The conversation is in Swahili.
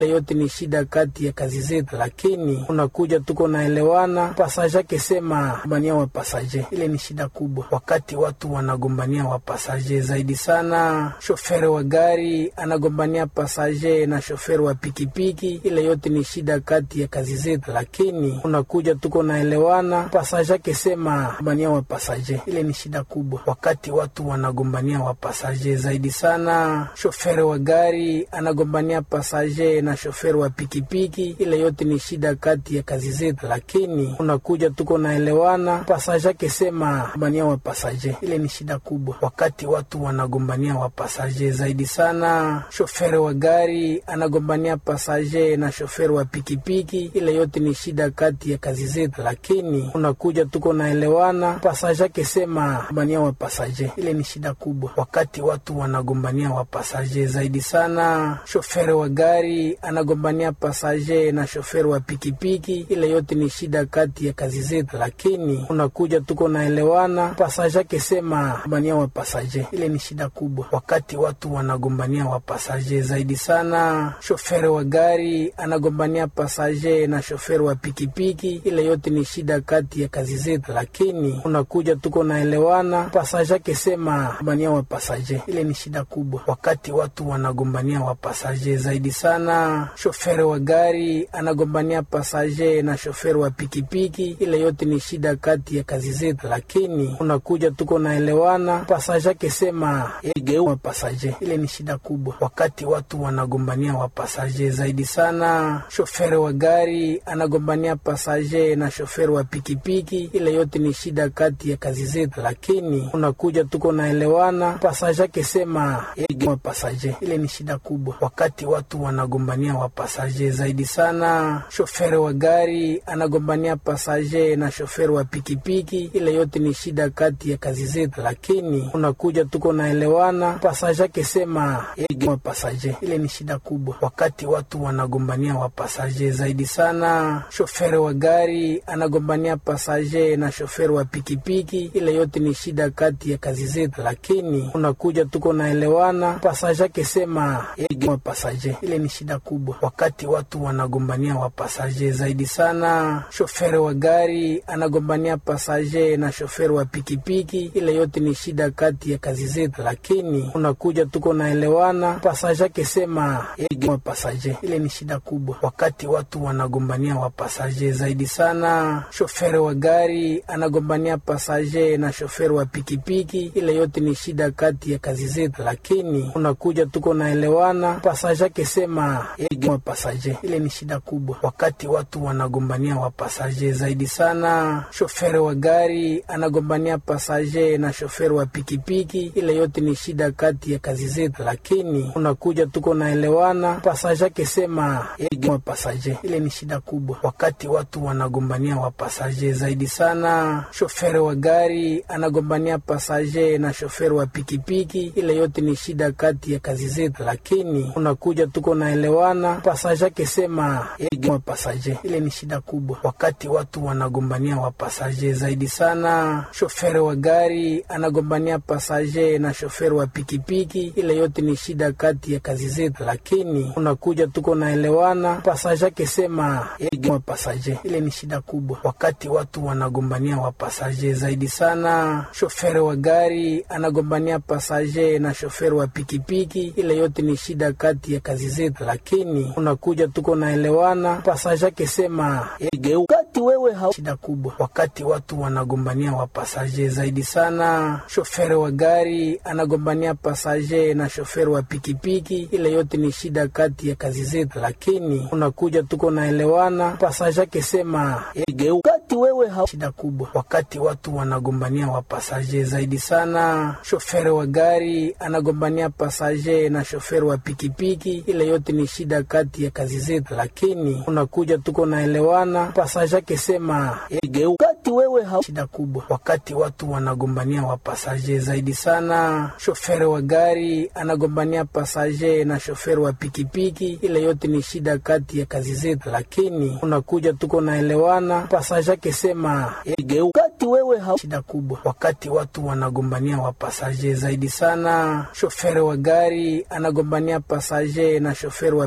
yote ni shida kati ya kazi zetu, lakini unakuja tuko naelewana. Pasaje kesema gombania wa pasaje, ile ni shida kubwa wakati watu wanagombania wa pasaje zaidi sana. Shoferi wa gari anagombania pasaje na shoferi wa pikipiki, ile yote ni shida kati ya kazi zetu, lakini unakuja tuko naelewana. Pasaje kesema gombania wa pasaje, ile ni shida kubwa wakati watu wanagombania wa pasaje zaidi sana. Shoferi wa gari anagombania pasaje na shoferi wa pikipiki, ile yote ni shida kati ya kazi zetu, lakini unakuja tuko naelewana. Pasaje kesema gombania wa pasaje, ile ni shida kubwa wakati watu wanagombania wa pasaje zaidi sana. Shoferi wa gari anagombania pasaje na shoferi wa pikipiki, ile yote ni shida kati ya kazi zetu, lakini unakuja tuko naelewana. Pasaje kesema gombania wa pasaje, ile ni shida kubwa wakati watu wanagombania wa pasaje zaidi sana. Shoferi wa gari anagombania pasaje na shoferi wa pikipiki, ile yote ni shida kati ya kazi zetu, lakini unakuja tuko naelewana. Pasaje kesema gombania wa pasaje, ile ni shida kubwa wakati watu wanagombania wa pasaje zaidi sana. Shoferi wa gari anagombania pasaje na shoferi wa pikipiki, ile yote ni shida kati ya kazi zetu, lakini unakuja tuko naelewana. Pasaje kesema gombania wa pasaje, ile ni shida kubwa wakati watu wanagombania wa pasaje zaidi sana. Shoferi wa gari anagombania pasaje na shoferi wa pikipiki, ile yote ni shida kati ya kazi zetu, lakini unakuja tuko naelewana. Pasaje kesema wa pasaje, ile ni shida kubwa wakati watu wanagombania wa pasaje zaidi sana. Shoferi wa gari anagombania pasaje na shoferi wa pikipiki, ile yote ni shida kati ya kazi zetu, lakini unakuja tuko naelewana. Pasaje kesema wa pasaje, ile ni shida kubwa wakati watu wanagombania wa pasaje zaidi sana. Shoferi wa gari anagombania pasaje na shoferi wa pikipiki, ile yote ni shida kati ya kazi zetu, lakini unakuja tuko naelewana. Pasaje kesema wa pasaje, ile ni shida kubwa wakati watu wanagombania wa pasaje zaidi sana. Shoferi wa gari anagombania pasaje na shoferi wa pikipiki, ile yote ni shida kati ya kazi zetu, lakini unakuja tuko naelewana. Pasaje kesema wa pasaje, ile ni shida kubwa wakati watu wanagombania wa pasaje zaidi sana. Shoferi wa gari anagombania pasaje na shoferi wa pikipiki, ile yote ni shida kati ya kazi zetu, lakini unakuja tuko naelewana. Pasaje kesema wa pasaje, ile ni shida kubwa wakati watu wanagombania wa pasaje zaidi sana. Shoferi wa gari anagombania pasaje na shoferi wa pikipiki, ile yote ni shida kati ya kazi zetu, lakini unakuja tuko naelewana. Pasaje kesema wa pasaje, ile ni shida kubwa wakati watu wanagombania wa pasaje zaidi sana. Shoferi wa gari anagombania pasaje na shoferi wa pikipiki, ile yote ni shida kati ya kazi zetu, lakini unakuja tuko naelewana. Pasaje kesema wa pasaje, ile ni shida kubwa wakati watu wanagombania wa pasaje zaidi sana. Shoferi wa gari anagombania pasaje na shoferi wa pikipiki, ile yote ni shida kati ya kazi zetu, lakini unakuja tuko naelewana. Pasaje kesema wa pasaje, ile ni shida kubwa wakati watu wanagombania wa pasaje zaidi sana. Shoferi wa gari anagombania pasaje na shoferi wa pikipiki, ile yote ni shida kati ya kazi zetu, lakini unakuja tuko naelewana. Pasaje kesema wa pasaje, ile ni shida kubwa wakati watu wanagombania wa pasaje zaidi sana. Shoferi wa gari anagombania pasaje na shoferi wa pikipiki, ile yote ni shida kati ya kazi zetu, lakini unakuja tuko naelewana. Pasaje kesema wakati wewe shida kubwa wakati watu wanagombania wa pasaje zaidi sana. Shoferi wa gari anagombania pasaje na shoferi wa pikipiki, ile yote ni shida kati ya kazi zetu, lakini unakuja tuko naelewana. Pasaje kesema wakati wewe shida kubwa wakati watu wanagombania wa pasaje zaidi sana. Shoferi wa gari anagombania pasaje na shoferi wa pikipiki, ile yote ni shida kati ya kazi zetu, lakini unakuja tuko naelewana. Pasaje kesema wakati wewe shida kubwa wakati watu wanagombania wa pasaje zaidi sana. Shoferi wa gari anagombania pasaje na shoferi wa pikipiki, ile yote ni shida kati ya kazi zetu, lakini unakuja tuko naelewana. Pasaje kesema wakati wewe shida kubwa wakati watu wanagombania wa pasaje zaidi sana. Shoferi wa gari anagombania pasaje na shoferi wa